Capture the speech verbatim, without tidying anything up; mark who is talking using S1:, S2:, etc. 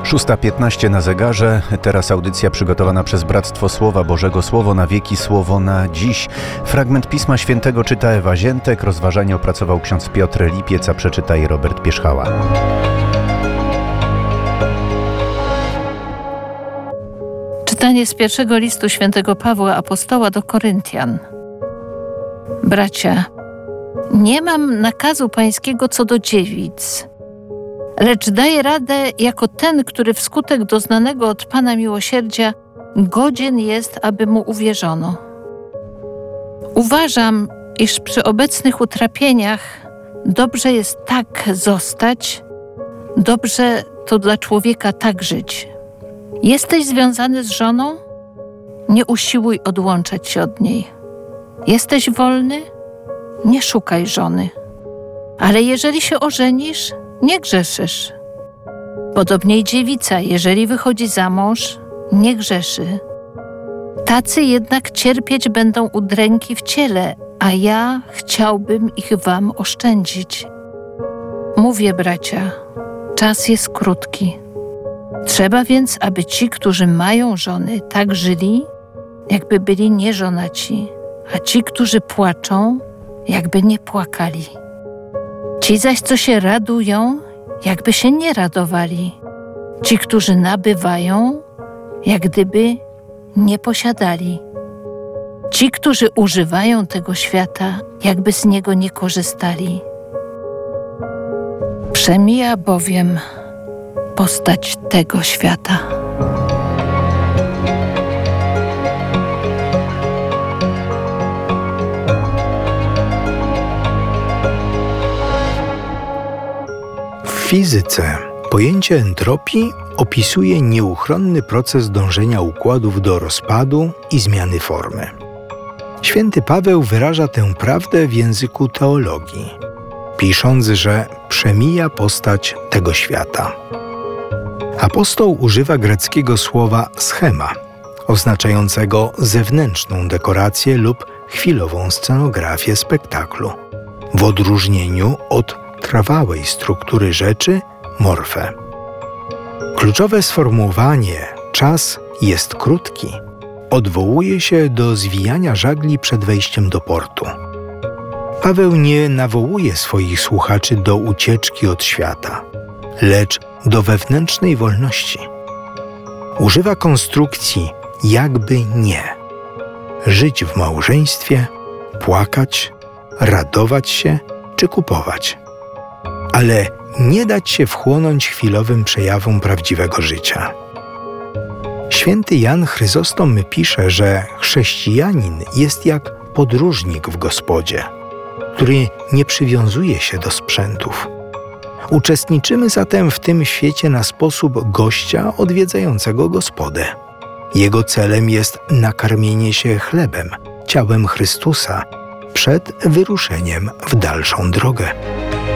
S1: szósta piętnaście na zegarze, teraz audycja przygotowana przez Bractwo Słowa Bożego, Słowo na wieki, Słowo na dziś. Fragment Pisma Świętego czyta Ewa Ziętek, rozważanie opracował ksiądz Piotr Lipiec, a przeczyta je Robert Pierzchała.
S2: Czytanie z pierwszego listu świętego Pawła Apostoła do Koryntian. Bracia, nie mam nakazu pańskiego co do dziewic, lecz daję radę jako ten, który wskutek doznanego od Pana miłosierdzia godzien jest, aby mu uwierzono. Uważam, iż przy obecnych utrapieniach dobrze jest tak zostać, dobrze to dla człowieka tak żyć. Jesteś związany z żoną? Nie usiłuj odłączać się od niej. Jesteś wolny? Nie szukaj żony. Ale jeżeli się ożenisz, nie grzeszysz. Podobnie i dziewica, jeżeli wychodzi za mąż, nie grzeszy. Tacy jednak cierpieć będą udręki w ciele, a ja chciałbym ich wam oszczędzić. Mówię, bracia, czas jest krótki. Trzeba więc, aby ci, którzy mają żony, tak żyli, jakby byli nieżonaci, a ci, którzy płaczą, jakby nie płakali. Ci zaś, co się radują, jakby się nie radowali. Ci, którzy nabywają, jak gdyby nie posiadali. Ci, którzy używają tego świata, jakby z niego nie korzystali. Przemija bowiem postać tego świata.
S3: W fizyce pojęcie entropii opisuje nieuchronny proces dążenia układów do rozpadu i zmiany formy. Święty Paweł wyraża tę prawdę w języku teologii, pisząc, że przemija postać tego świata. Apostoł używa greckiego słowa schema, oznaczającego zewnętrzną dekorację lub chwilową scenografię spektaklu, w odróżnieniu od trwałej struktury rzeczy, morfę. Kluczowe sformułowanie „czas jest krótki” odwołuje się do zwijania żagli przed wejściem do portu. Paweł nie nawołuje swoich słuchaczy do ucieczki od świata, lecz do wewnętrznej wolności. Używa konstrukcji jakby nie. Żyć w małżeństwie, płakać, radować się czy kupować. Ale nie dać się wchłonąć chwilowym przejawom prawdziwego życia. Święty Jan Chryzostom pisze, że chrześcijanin jest jak podróżnik w gospodzie, który nie przywiązuje się do sprzętów. Uczestniczymy zatem w tym świecie na sposób gościa odwiedzającego gospodę. Jego celem jest nakarmienie się chlebem, ciałem Chrystusa, przed wyruszeniem w dalszą drogę.